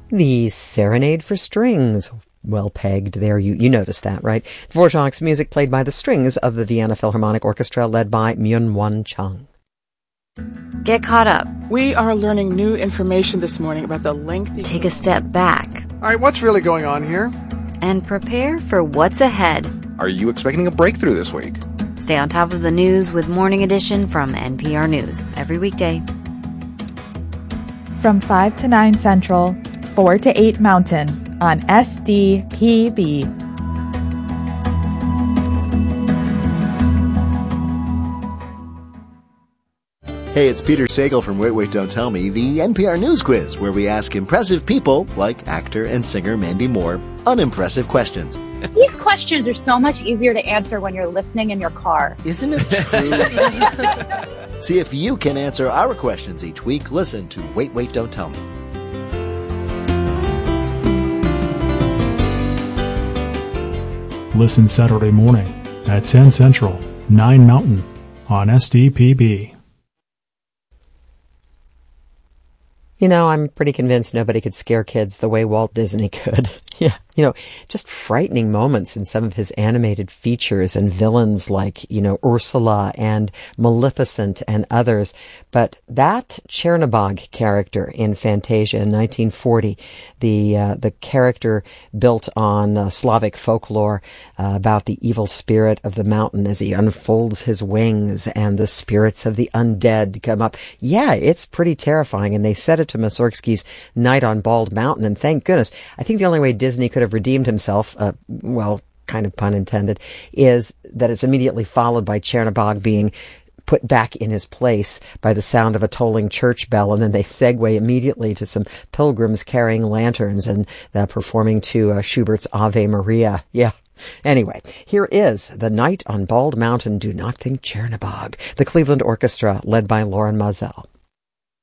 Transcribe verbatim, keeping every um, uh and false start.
The Serenade for Strings. Well pegged there. You you noticed that, right? Dvorak's music played by the strings of the Vienna Philharmonic Orchestra led by Myung-Whun Chung. Get caught up. We are learning new information this morning about the lengthy... Take a step back. All right, what's really going on here? And prepare for what's ahead. Are you expecting a breakthrough this week? Stay on top of the news with Morning Edition from N P R News every weekday. From five to nine Central, four to eight Mountain on S D P B. Hey, it's Peter Sagal from Wait, Wait, Don't Tell Me, the N P R News Quiz, where we ask impressive people, like actor and singer Mandy Moore, unimpressive questions. These questions are so much easier to answer when you're listening in your car. Isn't it true? See if you can answer our questions each week. Listen to Wait, Wait, Don't Tell Me. Listen Saturday morning at ten Central, nine Mountain on S D P B. You know, I'm pretty convinced nobody could scare kids the way Walt Disney could. Yeah, you know, just frightening moments in some of his animated features and villains like, you know, Ursula and Maleficent and others. But that Chernabog character in Fantasia in nineteen forty, the uh, the character built on uh, Slavic folklore uh, about the evil spirit of the mountain as he unfolds his wings and the spirits of the undead come up. Yeah, it's pretty terrifying, and they set it to Mussorgsky's Night on Bald Mountain, and thank goodness. I think the only way Disney could have redeemed himself, uh, well, kind of pun intended, is that it's immediately followed by Chernabog being put back in his place by the sound of a tolling church bell, and then they segue immediately to some pilgrims carrying lanterns and uh, performing to uh, Schubert's Ave Maria. Yeah. Anyway, here is The Night on Bald Mountain. Do not think Chernabog. The Cleveland Orchestra, led by Lauren Moselle.